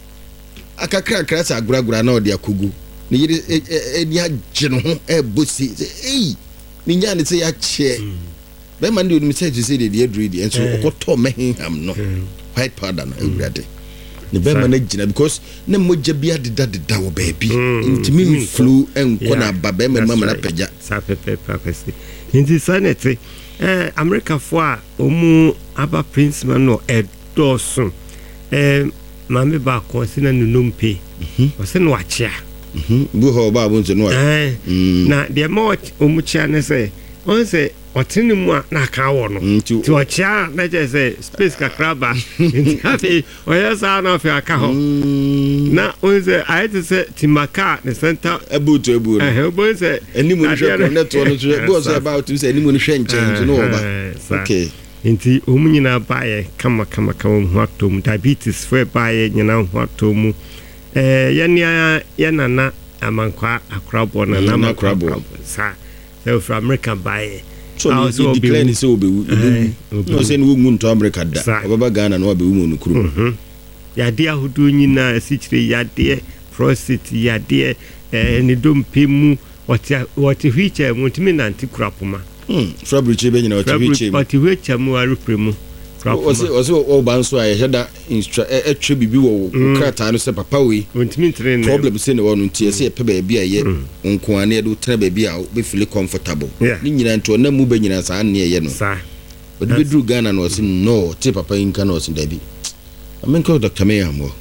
A: akakra kra sa aguragura na ode akogu ne yiri eni agye no ho e bosi eh ni nya ne se ya che be man de mi se se de de aduri de enso okoto mehinham no white powder na ewurade ne be man agina because ne moja bia deda deda wo baby intimi flu enko na baba me mama na pagya
B: sa pepe papesi inti sanete eh America fo a omu aba Prince Emmanuel edosun eh mame ba ko sina nunumpe o se no achia
A: mhm bu ho ba bu nse no
B: eh na de mo omu chia ne se on se otini mu na ka wo no ti o chia na je se space kakraba nti o ya sa na fe aka ho na on se I to say timaka the center
A: ebuto ebu no
B: eh obo se
A: enimu no hwe net no so go say about to say enimu no hwe nchen no oba okay
B: nti omu nyina bae kama kama kama ho atom diabetes fe bae nyina ho atom eh yania yanana amankwa akrabo na na akrabo sa so from America bae
A: so you declare ni say obewu no say no mu nto America da obaba Ghana no obewu mu nukuru
B: mhm yade ahodo nyina asichire yade prostate yade eh ni dompe mu wati wati hwiche mu ntimi nanti kurapoma
A: hmm fabrice be nyina wati hwiche
B: wati hwiche mu arupremu
A: o se o se o banso a yeda instra e twe bibi wo krata no se papa we
B: ntimi trene
A: problem se ne wonu tie se pe ba bia ye nko ane e do tena ba bia be feel comfortable ni nyina nto na mu be nyina sa ane ye no
B: sa
A: odi be dru Ghana no se no te papa inka no se dabi amenko Doctor Mayamo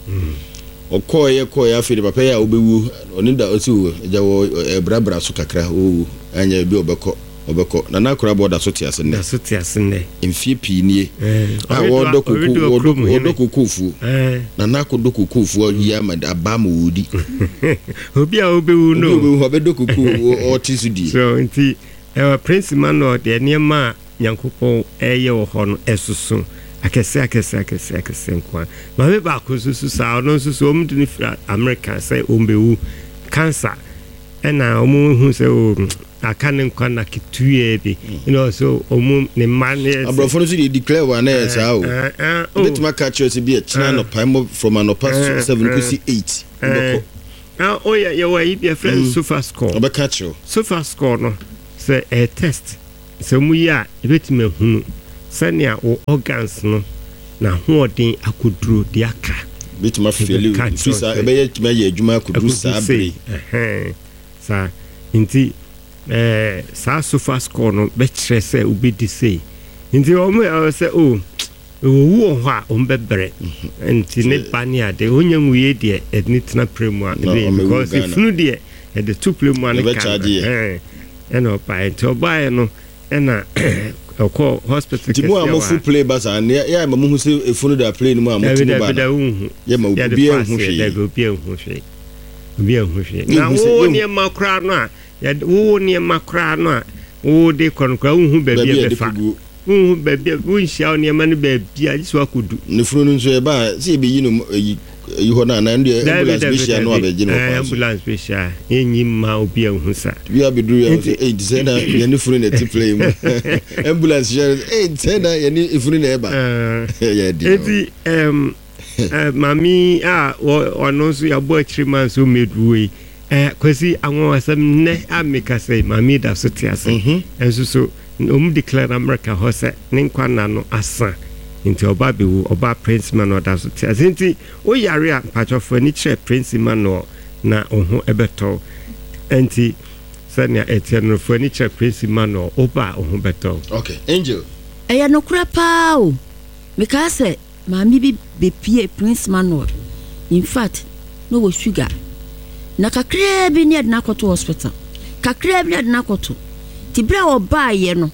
A: okoye koye afiri papa ya obewu oni da osi wo eja wo ebrabra so kakra o anya bi obeko obeko na na kura boda so tiase ne
B: so tiase ne
A: mfie pii nie a wo dokuku wo dokuku fu na na ko dokuku fu ya ma abam wudi
B: obi a obewu no
A: obewu obedokuku o tisudi
B: so nti e Prince Emmanuel de niema Nyankopon eye wo ho no esusu akese akese akese akese nkwa ma be ba ko susu sa no susu omdini fra America say ombewu cancer ɛna ɔmo hu sɛ o aka ne nkwa na ketuye bi you know so ɔmo ne man ne
A: abrofo no so dey declare one na saa o betima catch us bi a china no pimo from an past seven to eight
B: ndoko ah oh yeah you were your friend sofa score
A: oba catch you
B: sofa score no say a test so mu ya betima hunu sania o organs no na hoodin akoduro de aka
A: betima feel fisa ebe ye tuma ye adwuma akoduro saa bre
B: eh sa inti eh sa sofa score no be kire se obedi sei inti o mu say o wo ho a o mbebere inti ne bani ade onye nwuye de edni tena premu because if nu de e de two premu an ka eh eno pa inti obae no ena oko hospital
A: ti mo amofu play basa ne ya ma mu se efunu da play ni mo amofu ba ya ma obi e hu hwe
B: ya obi e hu hwe obi e hu hwe na wo ne makra no a ya wo ne makra no a wo de konkra hu ba bi e fa hu ba bi wo nsia ne ma ne ba bi a so akodu
A: ne funu no nso e ba se be yi no yi ho na na ndi ambulance special no abeji no kwa
B: ambulance special enyi ma obi ehun sa
A: bi abeduru ya say eh say na ye ni furu na ti play mu ambulance eh say na ye ni furu na eba ya di
B: eti em mami ah ono so ya bo akiri man so medruwe eh kwesi anwo asem ne ameka say mami da so ti ase enso so um declare America ho say ne nkwa na no asa into oba bewu oba prince man or that so tinti o yare a patchofo ni chere prince man no na oho ebeto enti sania etiano fo ni chere prince man no oba oho beto.
A: Okay Angel
C: eya no kura pa o meka se maami bi be pie prince man no in fact no wo sugar na kakra bi ni na koto hospital kakra bi na koto tibra oba ye no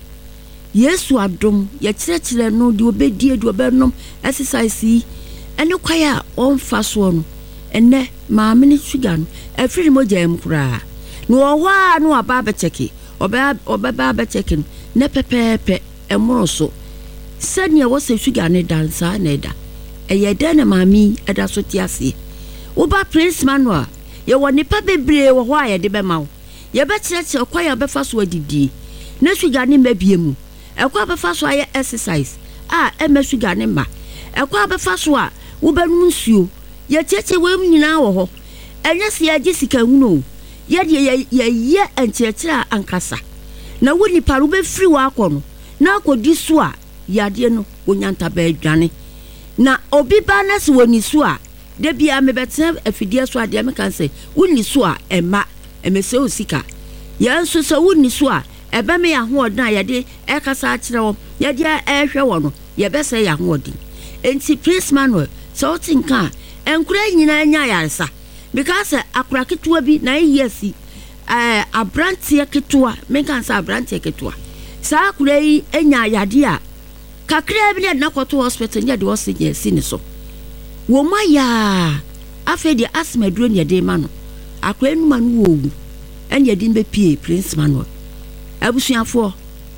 C: Yesu adom ya kyerɛkyerɛ no de obedie de obenom exercise yi ene kwaya on faso no ene maame ne sugar no afiri mo jam kura no owa no aba ba cheki oba oba ba cheki ne pepepe emoro so sania wo se sugar ne dansa na eda eye da na maami eda so ti ase wo ba prince manwa ye wo nipa bebre wo ho a ye de be mawo ye be kyerɛkyerɛ kwaya be faso adidi ne sugar ne mabie mu ekwa be faso aye exercise ah ema sugar ne ma ekwa be faso a wo benu nsuo ye cheche we nyina wo ho enye se ye sika hunu ye de ye ye enkyerɛkyerɛ ankasa na wo ni paru be free wa akono na akodi so a yade no onyanta ba adwane na obi ba na se woni so a de bia me betem afidie so ade me kan se woni so a ema emese osika ye nso se woni so a ebe me ya hoodin yade ekasa akire wo yade ehwe wo no ye be se ya hoodin enti Prince Manuel so tinka enkura nyina nya yaresa because akura ketua bi na yesi eh abrantie ketua me kan sa abrantie ketua sa akura yi enya yade a kakra bi na koto hospital nya de osigye si ni so wo ma ya afedi asma duro ne de ma no akura enuma no wo wu enya din be pie Prince Manuel abusuafo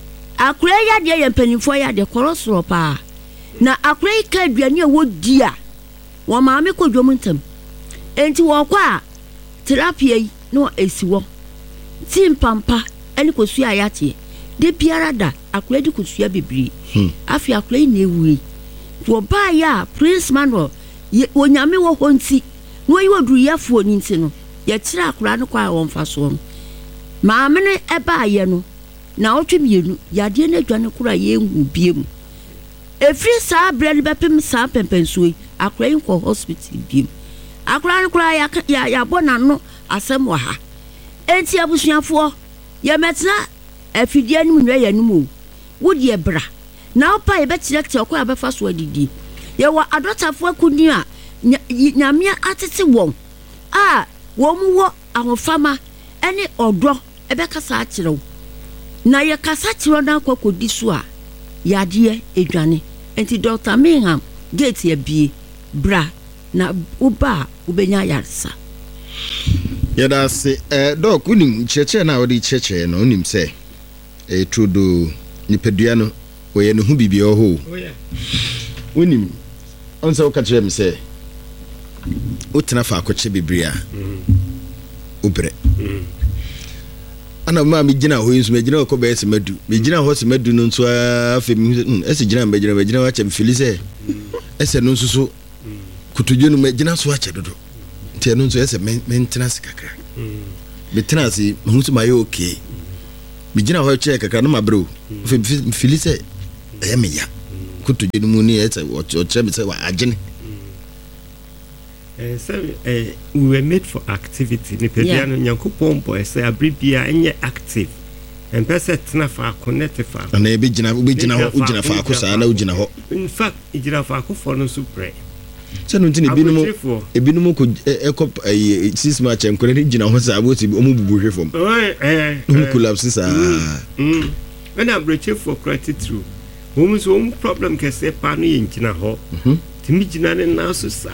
C: akure ya de ye mpanimfo ya de korosoro pa na akure ka aduane wo di a wo maame kodwom ntam enti wo kwa therapy yi no esiwo tim pampa eni kosua yate de biara da akure di kosua bebiri afi akure na ewui wo ba ya Prince Manuel wo nyame wo honti no yi woduru yafo ni nti no ye kire akura no kwa wo mfaso no maame ne eba aye no na otwemienu yade na adwane kura ye nhu biem efri saa brand bepem saa pempensuoi akura yin ko hospital biem akura ne kura ya ya, ya bona no asem wa ha enti abusuafo ye metna afidie nim nwa ya nim o wodi ebra na opa ye bekyerete okwa abefa so adidi ye wa adotafo akuni a nyame atete won a wo mu wo ahofama ene odo ebe kasa akire wo na ye kasa akire na akokodi so a yade edwane enti Doctor Mingham gate ye bie bra na uba ubenya yarsa
A: yada se eh doc unim cheche na odi cheche no unim se eh trudo nipadua no oye no hu bibia ho unim onse o ka kire me se utena fa akoche bibria ubre ana ma me gina ho nso me gina ko be semadu me gina ho semadu no nso afa mi hm ese gina me gina me gina wa che me fili se ese no nso so kutudwe no me gina so ache dodo nti no nso ese me ntena se kakra me tena se me hu so ma ye okay me gina ho che kakra no ma bro fe fili se e me ya kutudwe no mu ni ese o che me se wa agene.
B: Uh, so uh, we were made for activity. Ni pediano nyanko pompo ese abribia enye active. And person tena fa connect fa.
A: Na e be gina be gina ho ugina fa ko sa na ugina ho.
B: In fact, ugina fa ko for no supre.
A: So no ntini binumu e binumu ko ekop six match enkore ni gina ho sa aboti omu bubu hwe fom.
B: Eh eh.
A: Omu collapse sa.
B: Mm. When I breach for credit through. Omu so omu problem ke se pa no ye ngina ho. Mhm. Timi gina ne na so sa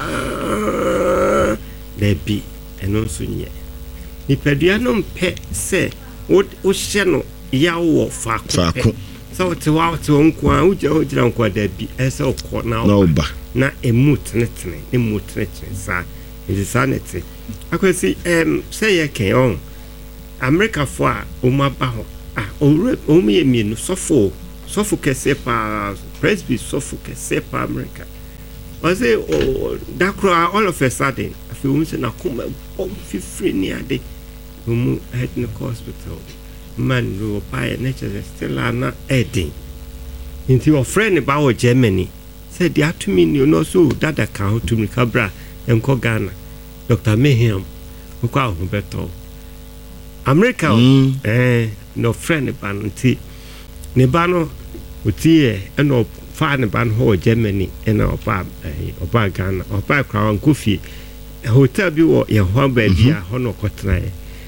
B: debi eno so nye ni pedua no mpe se o o hye no ya wo fa ko so te wa te onko a uja uja onko debi ese okọ na oba na emu tenetene emu tenetene sa ezi sa nete akwesi em se ye ken on America fo a o ma ba ho ah o o mi mi no sofo sofo kese pa presby sofo kese pa America. I say, oh, that cry all of a sudden. I feel once na come oh, feel free near the who head in the hospital. Man, we were by nature still not adding. Into your friend about Germany said, "They to me, you know, so that account to me, Cabra and Kogana, Doctor Mayhem, who call Humberto. America, mm. eh, no friend about Nebano, Utie, and no. Fan ban ho Germany and oba oba Ghana oba Crown Kofi hotel bi wo ye ho ba bia ho no kotena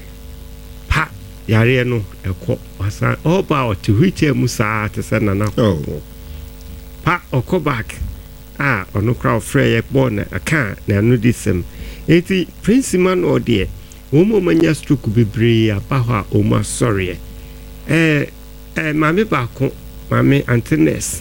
B: pa yare no ekọ wasa oba o ti hwiche musa te se na na pa okọ back ah ono crowd frey ye born aka na no disem eti prince man o de wo mo manya stroke bebre apa ho a o ma sorry eh eh mame ba ko mame Antenes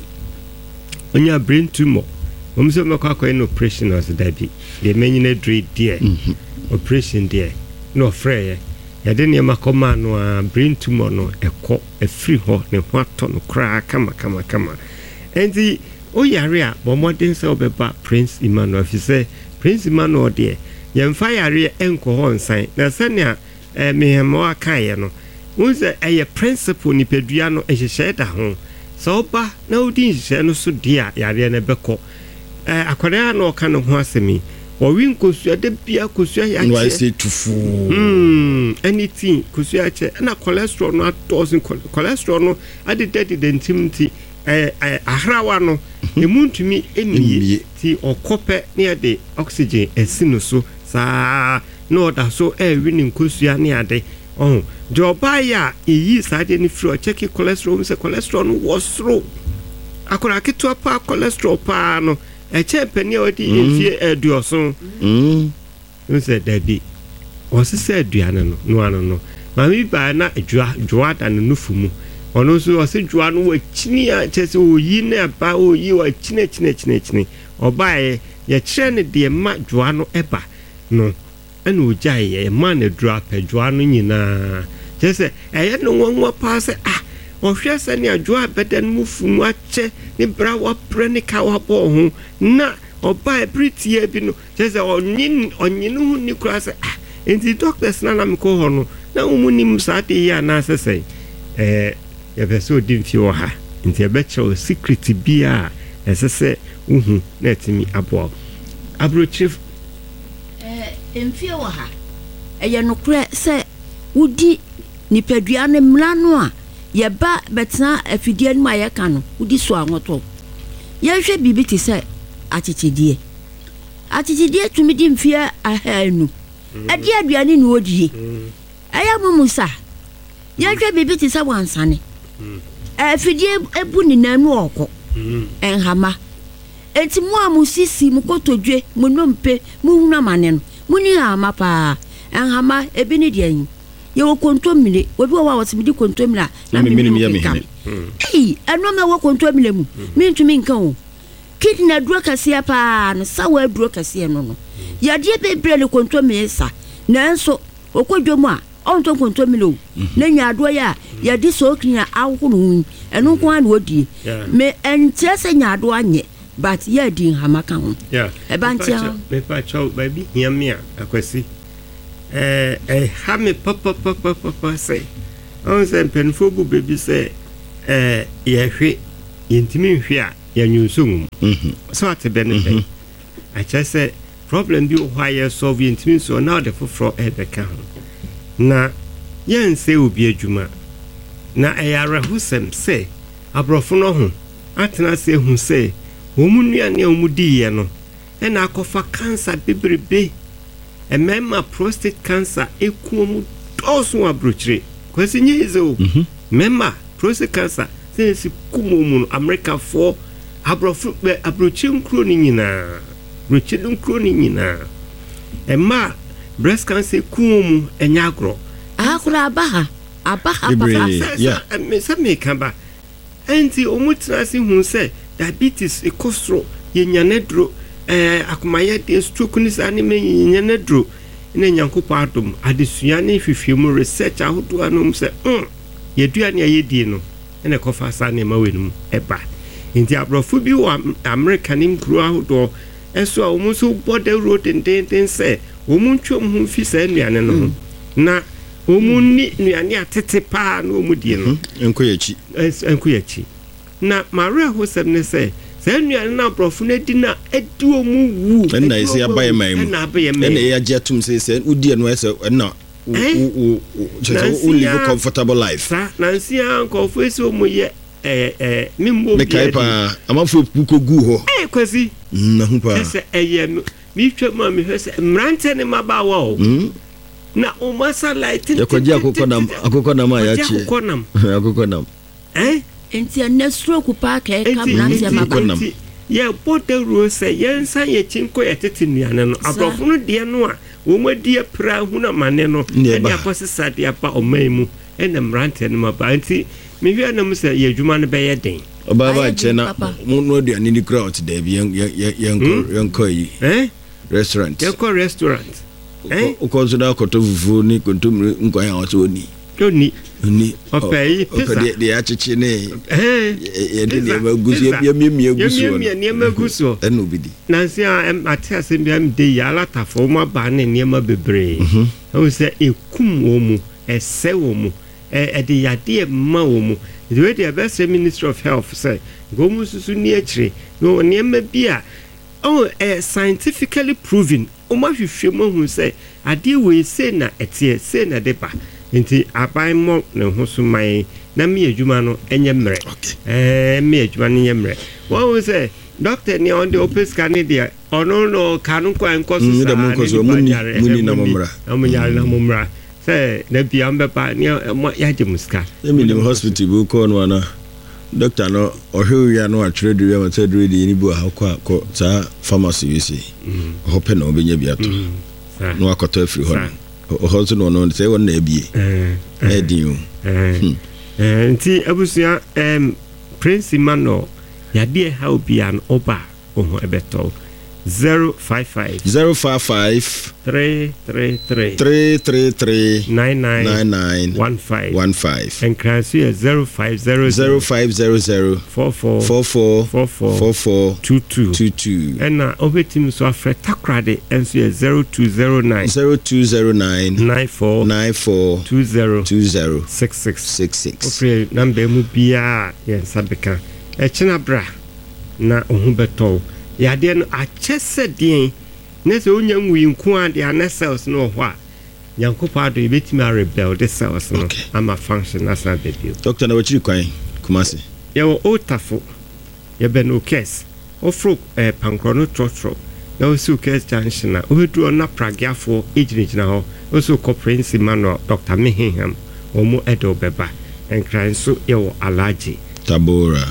B: onya brain tumor omo se me kwa kwa no operation as dabi de menyina dread there operation there no frey ya de ne makoma no a brain tumor no ekọ afiri ho ne ho ato no kra kama kama kama enti o yare a bo modern se obeba Prince Emmanuel fi se Prince Emmanuel there ye mfa yare enko ho nsan na sania eh mehemo aka ye no unse eye principle ni pedua no ehyehyɛ da ho so ba na odi nhye no so dia yare na beko eh akwara na oka no ho asemi wo wi nkosua de bia kosua ya che
A: no I say tufu
B: hmm anything kosua che na cholesterol no atosin cholesterol no ade dedi dentimti eh ahrawa no emuntumi eniye ti okope ne ade oxygen esino so sa no da so eh wi nkosua ne ade oh joba ya eyi sade ni free check cholesterol se cholesterol no was through akora keto pa cholesterol pa no e che pani odi efie eduoso mm no se dabi o se se aduane no no ano no ma mi ba na adua joa da no nufumu ono so o se joa no wa chini a che se oyi na ba oyi wa chini chini chini chini oba ye ye kire ne de ma joa no eba no enu jai ye man e drop e joa no nyina jese eye no wonwa pa se ah o hwe se ne joa beden mufumu ache ni bra wa pre ni ka wa bo ho na oba e britie bi no jese onyin onyin hu ni kura se ah enti doctors na na me ko ho no na umunim sa de ya na sese eh ye be so di mfi wo ha enti e be che secret bia esese uhu na etimi abo abrochif
C: emfie wo ha eye no kure se wudi nipadua ne mlano a ye ba betena afidie no aye ka no wudi so anwoto ye hwe bibi ti se achichidie achichidie tumi di mfie ahanu ade aduane no odie aya mumusa ye hwe bibi ti se wansane afidie ebu ni nanu okọ enhama enti mu amusisi mu kotodwe mu nompe mu huna mane no muni ama pa enhama ebi ni de yin ye wo kontomile obi wo wa wotimi di kontomile na me mi mi kam eh eno me wo kontomile mu mi ntumi nkan o kidna duro kase pa no sawa duro kase no no ya de bebre le kontomile sa nanso okodwo mu a on to kontomino na nyaado ya ya di so knia ahunu eno ko an wodi me entie se nyaado anye but ya di hamaka ho
B: yeah
C: e bantia
B: me pa chow baby hiamia akwasi eh eh ha me papa papa papa say on se penfo bu baby say eh ye hwe yentimi hwe a ya nyusum mhm so at benefit I just say problem bi why you solve yentimi so now the for e be ka ho na yen se obi adwuma na eyara husem se abrofo no ho atena se hu se womunuane omudi no e na akofa cancer bebrebe e mema prostate cancer ekuomu doso abrochire kwasi nyezo mema prostate cancer se si kumomu America for abrofo abrochire nkro ni nyina brochire nkro ni nyina e ma breast cancer kuomu enyagro
C: akura abaha abaha
A: papa yeah
B: me se me kamba enti omutra si hu se diabetes e kostro yenyanedro eh akumaye de stroke ni sa ni me yenyanedro ne nyankopa adom adesua ne hwehwemu research ahodo anom se mm yeduane ayedi no ene kofa sa ne ma wenum eba enti abrofo bi wa American impro ahodo eso a omo so border road den den se omo ntwom hu fi sa nuane no na omo ni nuane atete pa na omo die no
A: enkoyechi
B: enkoyechi na Maria Hosem ne say say nuane na brofo na di na edi omu wu
A: na isi abaye mai
B: na abaye mai
A: na ya jetum say say udi no say na u u live a comfortable life
B: sa na nsi anko fo esi omu ye eh eh mimbo
A: bi kai pa amafo puko gu ho
B: eh kwasi
A: na hu pa
B: say eye mi twema mi hwe say mrante ne mabawa o na o masa light
A: yakoji akoko nam akoko nam ya chi akoko nam
B: eh
C: enti na stroke pa ka ka mrante maba
B: ye border road say yensa ye chinko ye tete nuane no abrofo no de no a wo madi apra hu na mane no e dia posesa de apa omaimu e na mrante no maba enti me hwe na musa ye adwuma no be ye den
A: obaba chena mu no de ani ni crowd de bi yen yen yen ko yi
B: eh
A: restaurant
B: yen ko restaurant
A: eh uko so da koto fufu ni kontum nkwan ya so ni
B: ni
A: ni
B: opei pizza
A: opei de achichi ne
B: eh
A: ye de ne magusu ye miemie gusu
B: ye miemie ne magusu
A: enu bidi
B: nansi a atia bi am de ya latafo mo ba ne ne ma bebre o se ekum wo mu ese wo mu e de yade ma wo mu the way the best ministry of health say go mu susu ni akire no ne ma bia oh eh scientifically proven o ma hwehwe mo hu say ade we say na etie say na depa nti abai mo ne ho so mai na me adwuma no enye mre eh me adwuma no enye mre what we say doctor ni on the opes canada ono no kanu kwa nkoso sa
A: ni nkoso muni muni na momra
B: amunya na momra say na bia mbeba ni ya je muska
A: emi dem hospital bu ko no na doctor no ohwe ya no atwere du ya mata du di ni bu akwa ko sa pharmacy you see hope na obenya biato no akoto afiri ho o hozo no no say won na ebie eh eh din
B: eh nti abusia em Prince Emmanuel ya die ha obian oba oho ebeto zero five five
A: zero five five
B: three three three
A: three three three
B: nine nine
A: nine nine
B: one five
A: one five
B: and Crancy zero five zero
A: zero five zero zero
B: four four
A: four four
B: four four
A: four four
B: two two
A: two two
B: and na obetim so afre takrade enso zero two zero nine
A: zero two zero nine
B: nine four
A: nine four
B: two zero
A: two zero
B: six six
A: six six
B: ofre number mu bia yen sabeka e china bra na ohun beto ya de no achese den na se onya nwi nku ade ana cells no ho a yankopa do ebetimi a rebel the cells no ama function as a baby
A: doctor na wachiri kwan kumase
B: ya wo otafo ya beno case ofro eh pankrono trotro na osu case junction na obedu na pragiafo ejinejina ho osu comprehensive manual Doctor Mehinham omo edo beba enkran so ya wo alaji
A: tabora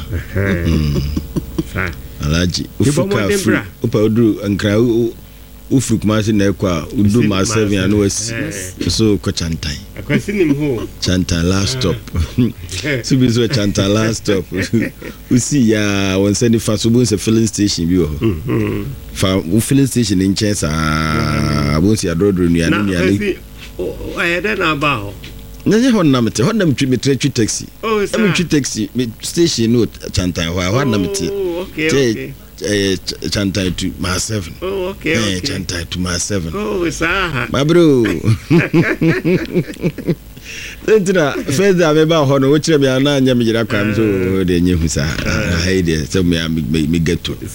B: fa
A: alaji ufuka upa odu ankra ufuk masi na kwa udu ma seven and west so ko chantai
B: akwasi nim ho
A: chantai last stop so bi so chantai last stop usi ya won send fa so bon se filling station bi ho fa filling station in chance ah bon si adrodro nuane nuane
B: I had an about.
A: Nanya hɔ nam te hɔ nam twi metre twi taxi
B: oh
A: sir am twi taxi me station no Chantan hɔ hɔ nam te
B: okay okay
A: eh Chantan to ma seven
B: oh okay okay
A: eh Chantan to ma seven
B: oh sir
A: ma bro Entina further me ba hɔ no wo kyerɛ me ana anya me gira kwam so de nye hu sa ha ide so me me get to